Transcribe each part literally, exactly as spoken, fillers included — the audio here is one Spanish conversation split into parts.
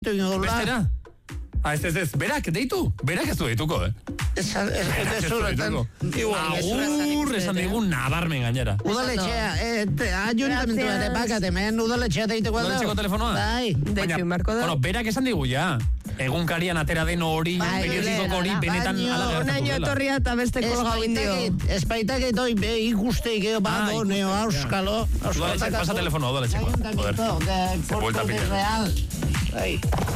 Bestera? Ah, ez ez ez, berak, deitu? Berak ez du deituko, eh? Ez zuretan. Agur, esan digun nabarmen gainera. Udaletxea, ayuntamentu ere bakat hemen, udaletxea deituko da. Udaletxeko telefonoa? Bai. Deitu inbarko da. Bueno, berak esan digu ja. Egunkarian atera den hori, periodikoko hori, benetan ala gertatu dela. Onaino etorria eta beste kolga indio. Espaitakit hoi ikusteik eo bado, neo, auskalo. Udaletxek, pasa telefonoa, udaletxeko. Ayuntamentu, de Puerto de Real. Bai.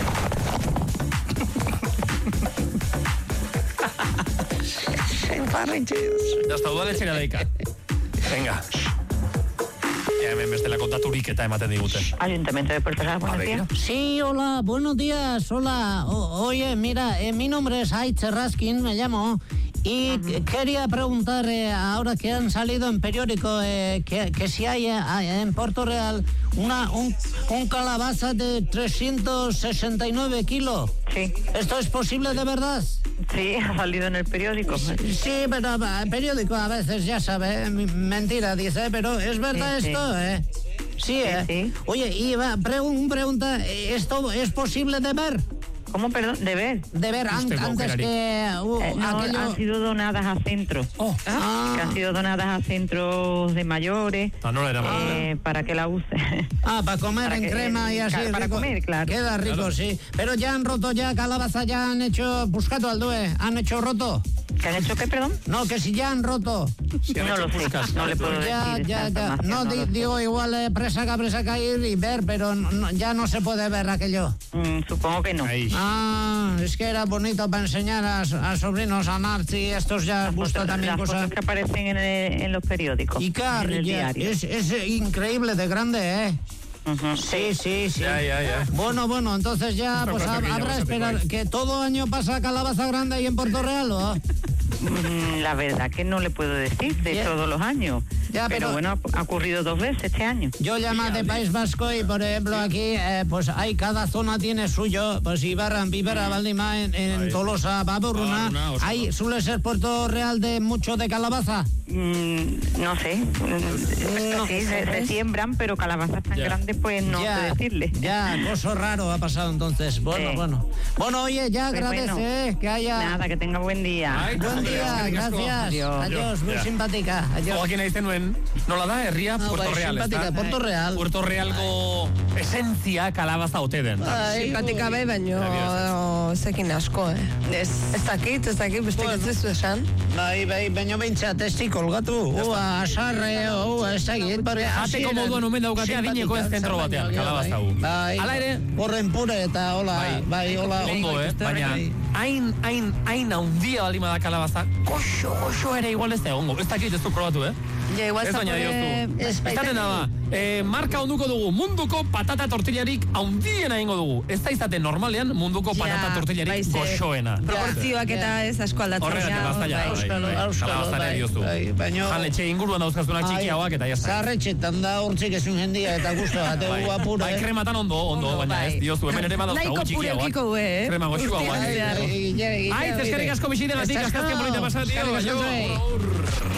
Ya está, udaletxera daika. Venga. Ya, hemen bestela kontaturik eta ematen digute. Ayuntamiento de Puerto Real, buenos días. Sí, hola, buenos días, hola. O, oye, mira, eh, mi nombre es Aitz Raskin, me llamo, y uh-huh. quería preguntar, eh, ahora que han salido en periódico, eh, que, que si hay eh, en Puerto Real una un, un calabaza de trescientos sesenta y nueve kilos. Sí. ¿Esto es posible de verdad? Sí, ha salido en el periódico. Sí, sí, pero el periódico a veces, ya sabe, mentira dice, pero ¿es verdad sí, esto, sí. eh? Sí, sí, eh. sí. Oye, y va, pregun- pregunta, ¿esto es posible de ver? ¿Cómo, perdón? ¿De ver? De ver an- Usted, antes Gerari. que uh, Eh, no, aquello... han sido donadas a centros. Oh, Ah. Que han sido donadas a centros de mayores. ah, no era mal. eh, para que la use. Ah, para comer Para en que- crema y así. para rico. comer, claro. Queda rico, Claro. sí. Pero ya han roto ya calabaza, ya han hecho... Buscato al due, han hecho roto. ¿Que han hecho qué, perdón? No, que si ya han roto. No lo sé, no le puedo Ya, decir. ya, esa ya. información, No, di- lo sé. digo, igual eh, presaca, presaca ir y ver, pero no- no, ya no se puede ver aquello. Mm, supongo que no. Ahí. Ah, es que era bonito para enseñar a, a sobrinos a Narci, estos ya Las gusta fotos- también las cosas. fotos que aparecen en, el- en los periódicos. Y en car, el ya, diario. es, es increíble de grande, ¿eh? Ujú. Sí, sí, sí. Ya, ya, ya. Bueno, bueno, entonces ya Esta pues cosa hab- que habrá llevas a esperar Picuay. que todo año pasa calabaza grande ahí en Puerto Real, ¿o? Mm, La verdad que no le puedo decir de Bien. todos los años. Ya, pero- pero bueno, ha, ha ocurrido dos veces este año. Yo llamo de País Vasco y, por ejemplo, aquí, eh, pues hay, cada zona tiene suyo. Pues Ibarra, Pibera, Valdima, en, en Ahí. Tolosa, Baburruna. Baburruna, Oslo. Ahí suele ser Puerto Real de mucho de calabaza. Mm, no sé. Mm, No, sí, se, se siembran, pero calabazas tan Ya. grandes, pues no ya, sé decirle. Ya, cosa raro ha pasado entonces. Bueno, Sí. bueno. Bueno, oye, ya Pues agradece bueno. eh, que haya... Nada, que tenga buen día. Ay, Buen día, gracias. Adiós. Adiós, muy Ya. simpática. Adiós. Oakin egiten nuen, nola da, herria Ah, Puerto bai, Real, simpática, ezta? Puerto Real. Puerto Realgo esentzia kalabaza ote den. Ai, Simpatika bai, baino Egia zekin asko, eh? Ez, ez dakit, ez dakit, beste Bueno. ez esan. Bai, bai, baino behintzat ez dik kolgatu. Ua, asarre, ua, ez dakit. Jateko moduan omen daukate adineko ez zentro batean, kalabaza hau. Bai, Hala ere, horren pure eta hola, Bai. bai, hola. ondo, eh? Baina, hain, hain, hain haundia balima da kalabaza, goxo, goxo ere igual ez da egongo. Ez dakit ez du probatu, eh? Ja, igual Ez baina zapore... diozu. Ez Estaten da ba, eh, marka onduko dugu, munduko patata tortillarik haundiena egingo dugu. Ez da izaten normalean munduko Ja, patata tortillarik bai, ze- goxoena. Proportzioak eta ez asko aldatzen. Horregatik ja, basta ja, bai. bai, Auskalo, bai. auskalo, Kalabazaren bai, diozu. bai, baino- Jaletxe inguruan dauzkazunak txiki hauak eta jazta. Zarretxetan da hortzik ezun jendia eta guztu, ate Bai, gu apure. bai, krematan ondo, ondo, Ondo, baina bai. ez diozu, hemen ere badauzkagu Nahiko txiki hauak. purekiko, eh? Krema goxua Urtean hauak. zehar. Ai, eskerrik asko bisidegatik, askazken polita pasat, dio, baino.